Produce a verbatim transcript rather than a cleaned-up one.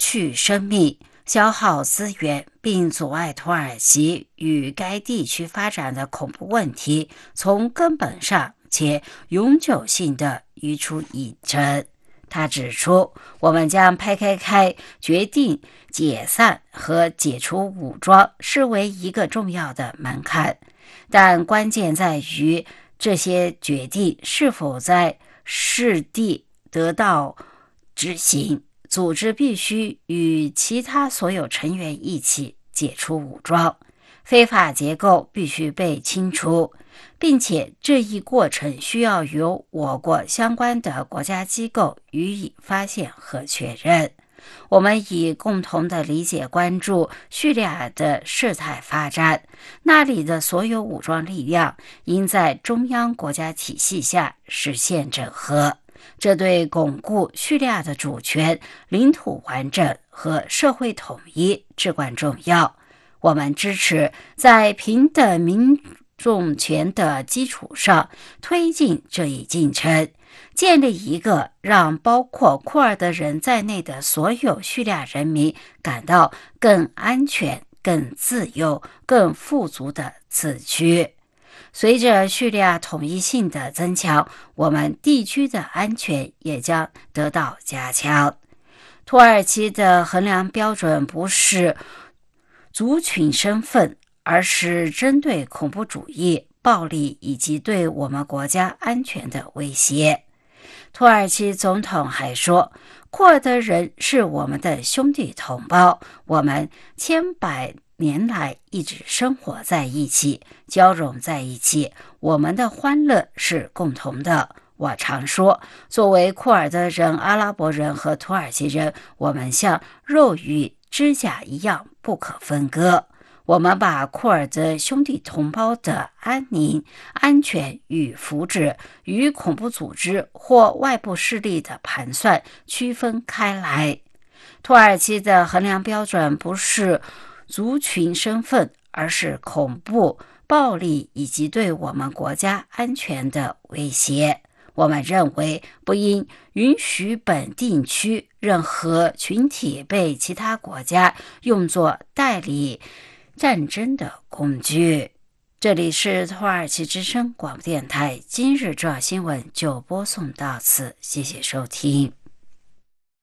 去生命、消耗资源，并阻碍土耳其与该地区发展的恐怖问题，从根本上且永久性的移除议程。他指出，我们将 P K K 决定解散和解除武装视为一个重要的门槛，但关键在于这些决定是否在实地得到执行。组织必须与其他所有成员一起解除武装，非法结构必须被清除，并且这一过程需要由我国相关的国家机构予以发现和确认。我们以共同的理解关注叙利亚的事态发展，那里的所有武装力量应在中央国家体系下实现整合。这对巩固叙利亚的主权、领土完整和社会统一至关重要。我们支持在平等民众权的基础上推进这一进程，建立一个让包括库尔德人在内的所有叙利亚人民感到更安全、更自由、更富足的自区。随着叙利亚统一性的增强，我们地区的安全也将得到加强。土耳其的衡量标准不是族群身份，而是针对恐怖主义、暴力以及对我们国家安全的威胁。土耳其总统还说，库尔德人是我们的兄弟同胞，我们千百年来一直生活在一起，交融在一起，我们的欢乐是共同的。我常说，作为库尔德人、阿拉伯人和土耳其人，我们像肉与指甲一样不可分割。我们把库尔德兄弟同胞的安宁、安全与福祉与恐怖组织或外部势力的盘算区分开来。土耳其的衡量标准不是族群身份，而是恐怖、暴力以及对我们国家安全的威胁。我们认为不应允许本地区任何群体被其他国家用作代理战争的工具。这里是土耳其之声广播电台，今日重要新闻就播送到此，谢谢收听。